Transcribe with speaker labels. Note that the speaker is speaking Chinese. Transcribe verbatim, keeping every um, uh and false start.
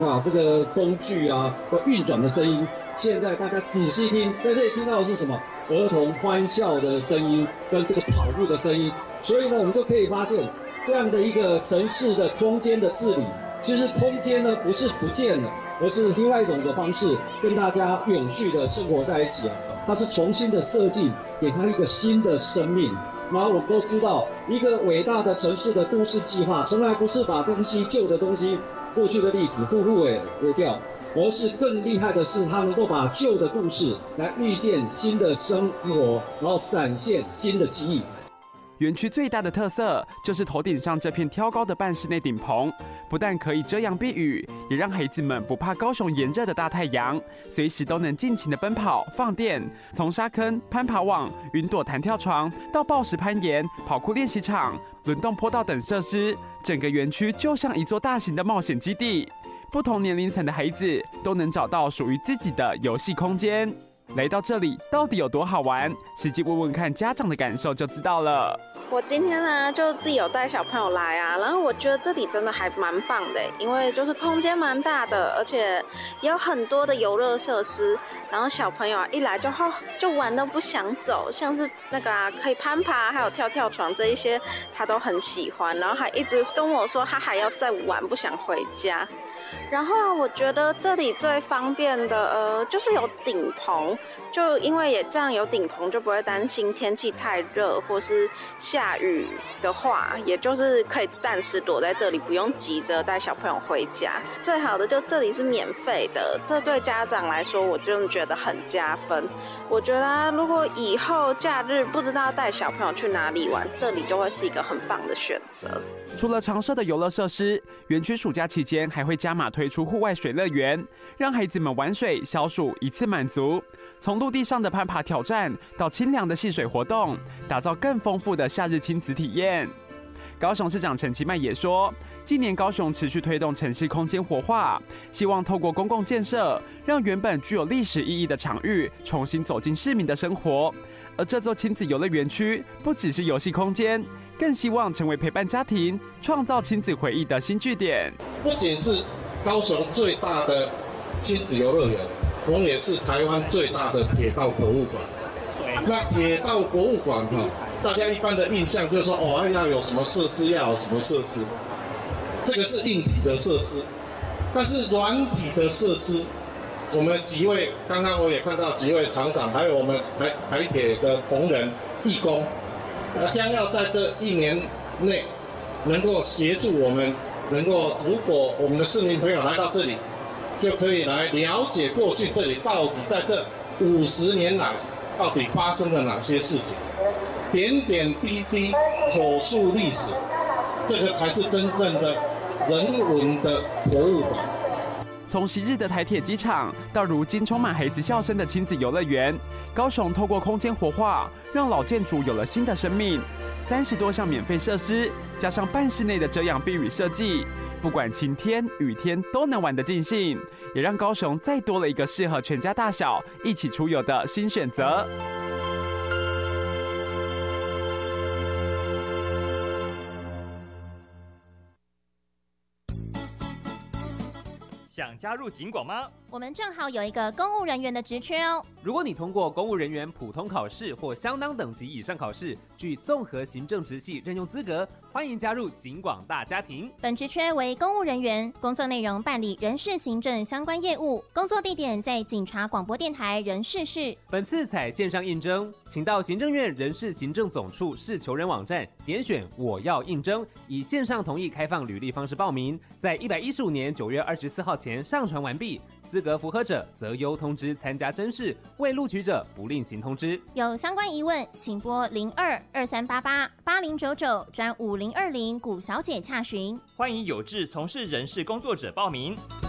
Speaker 1: 啊，这个工具啊或运转的声音。现在大家仔细听，在这里听到的是什么？儿童欢笑的声音跟这个跑步的声音。所以呢，我们就可以发现这样的一个城市的空间的治理，其实空间呢不是不见了，而是另外一种的方式跟大家永续的生活在一起啊。它是重新的设计，给它一个新的生命。然后我们都知道，一个伟大的城市的都市计划，从来不是把东西旧的东西、过去的历史呼呼尾尾掉，而是更厉害的是，它能够把旧的故事来预见新的生活，然后展现新的记忆。
Speaker 2: 园区最大的特色就是头顶上这片挑高的半室内顶棚，不但可以遮阳避雨，也让孩子们不怕高雄炎热的大太阳，随时都能尽情的奔跑放电。从沙坑、攀爬网、云朵弹跳床到抱石攀岩、跑酷练习场、轮动坡道等设施，整个园区就像一座大型的冒险基地。不同年龄层的孩子都能找到属于自己的游戏空间。来到这里到底有多好玩？实际问问看家长的感受就知道了。
Speaker 3: 我今天呢就自己有带小朋友来啊，然后我觉得这里真的还蛮棒的，因为就是空间蛮大的，而且也有很多的游乐设施，然后小朋友啊一来就好就玩都不想走，像是那个啊可以攀爬，还有跳跳床这一些他都很喜欢，然后还一直跟我说他还要再玩，不想回家。然后啊，我觉得这里最方便的，呃，就是有顶棚，就因为也这样有顶棚，就不会担心天气太热或是下雨的话，也就是可以暂时躲在这里，不用急着带小朋友回家。最好的就这里是免费的，这对家长来说，我真的觉得很加分。我觉得啊，如果以后假日不知道带小朋友去哪里玩，这里就会是一个很棒的选择。
Speaker 2: 除了常设的游乐设施，园区暑假期间还会加码推出户外水乐园，让孩子们玩水消暑一次满足。从陆地上的攀爬挑战到清凉的戏水活动，打造更丰富的夏日亲子体验。高雄市长陈其迈也说，今年高雄持续推动城市空间活化，希望透过公共建设，让原本具有历史意义的场域重新走进市民的生活。而这座亲子游乐园区不只是游戏空间，更希望成为陪伴家庭、创造亲子回忆的新据点。
Speaker 4: 不仅是高雄最大的亲子游乐园，我们也是台湾最大的铁道博物馆。那铁道博物馆哈，大家一般的印象就是说，哦，要有什么设施，要有什么设施。这个是硬体的设施，但是软体的设施，我们几位刚刚我也看到几位厂长，还有我们台台铁的同仁、义工，呃，将要在这一年内能够协助我们，能够如果我们的市民朋友来到这里，就可以来了解过去这里到底在这五十年来到底发生了哪些事情，点点滴滴口述历史，这个才是真正的人文的博物馆。
Speaker 2: 从昔日的台铁机场到如今充满孩子笑声的亲子游乐园，高雄透过空间活化，让老建筑有了新的生命。三十多项免费设施，加上半室内的遮阳避雨设计，不管晴天雨天都能玩得尽兴，也让高雄再多了一个适合全家大小一起出游的新选择。
Speaker 5: 想加入警广吗？
Speaker 6: 我们正好有一个公务人员的职缺哦。
Speaker 5: 如果你通过公务人员普通考试或相当等级以上考试，具综合行政职系任用资格，欢迎加入警广大家庭。
Speaker 6: 本职缺为公务人员，工作内容办理人事行政相关业务，工作地点在警察广播电台人事室。
Speaker 5: 本次采线上应征，请到行政院人事行政总处市求人网站点选我要应征，以线上同意开放履历方式报名，在一百一十五年九月二十四号前上传完毕。资格符合者择优通知参加甄试，未录取者不另行通知。
Speaker 6: 有相关疑问，请拨零二二三八八八零九九转五零二零古小姐洽询。
Speaker 7: 欢迎有志从事人事工作者报名。